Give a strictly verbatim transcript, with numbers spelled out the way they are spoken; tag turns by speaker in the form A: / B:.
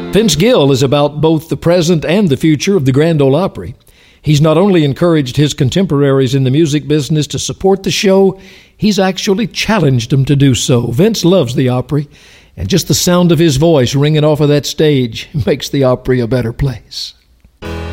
A: Vince Gill is about both the present and the future of the Grand Ole Opry. He's not only encouraged his contemporaries in the music business to support the show, he's actually challenged them to do so. Vince loves the Opry, and just the sound of his voice ringing off of that stage makes the Opry a better place.